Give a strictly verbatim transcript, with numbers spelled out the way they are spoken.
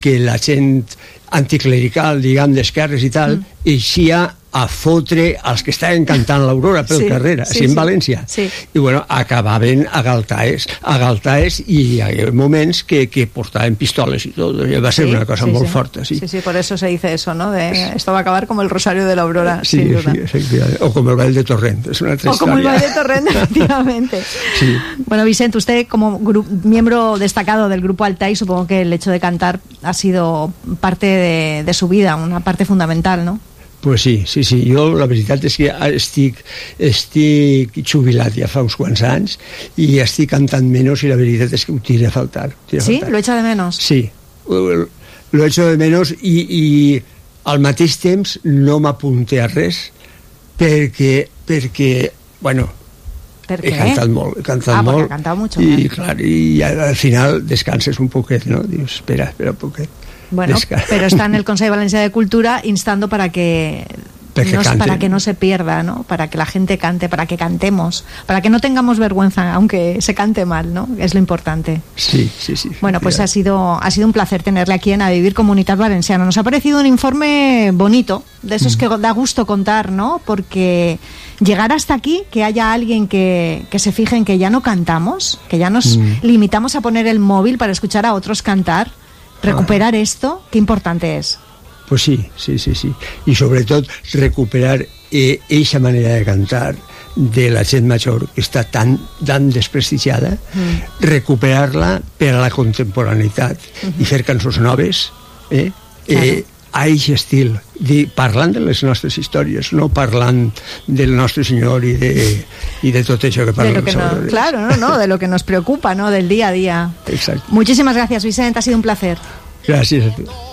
que la gent anticlerical, diguem, d'esquerres i tal, mm. eixia a fotre els que estaven cantant l'Aurora pel sí, carrer, sí, sí, en sí. València. Sí. I bueno, acabaven a galtaes, a galtaes i hi havia moments que, que portaven pistoles i tot. Va ser sí, una cosa sí, molt sí. forta, sí. Sí, sí, por eso se dice eso, ¿no? De, esto va a acabar como el Rosario de la Aurora, sí, sin duda. Sí, efectivamente. O como el Valle de Torrent, es una otra O como historia. el Valle de Torrent, efectivamente. Sí. Bueno, Vicente, usted como miembro destacado del grupo Altai, supongo que el hecho de cantar ha sido parte de, de su vida, una parte fundamental, ¿no? Pues sí, sí, sí. Jo la veritat és que estic, estic jubilat ja fa uns quants anys i estic cantant menys i la veritat és que ho tira a faltar. Tira ¿Sí? A faltar. ¿Lo echa de menos? Sí, lo echo de menos i, i al mateix temps no m'apunté a res perquè, perquè bueno, ¿Per he qué? cantat molt, he cantat ah, molt. Ha cantado mucho. I, ¿eh? clar, i al final descanses un poquet, no? Dius, espera, espera un poquet. Bueno, Descansa. pero está en el Consejo de Valencia de Cultura instando para que no, para que no se pierda, ¿no? Para que la gente cante, para que cantemos, para que no tengamos vergüenza, aunque se cante mal, ¿no? Es lo importante. Sí, sí, sí. Bueno, pues ha sido, ha sido un placer tenerle aquí en A Vivir Comunitat Valenciana. Nos ha parecido un informe bonito, de esos mm. que da gusto contar, ¿no? Porque llegar hasta aquí, que haya alguien que, que se fije en que ya no cantamos, que ya nos mm. limitamos a poner el móvil para escuchar a otros cantar, recuperar esto, qué importante es. Pues sí, sí, sí, sí. I sobretot recuperar eixa eh, manera de cantar de la gent major que està tan, tan desprestigiada, mm. recuperar-la per a la contemporaneïtat mm-hmm. i fer cançons noves, eh? Claro. eh a aquest estil, de, parlant de les nostres històries, no parlant del nostre Senyor i de, y de tot això que parlem. No, claro, no, no, de lo que nos preocupa, ¿no? Del día a día. Exacto. Muchísimas gracias, Vicente, ha sido un placer. Gracias a ti.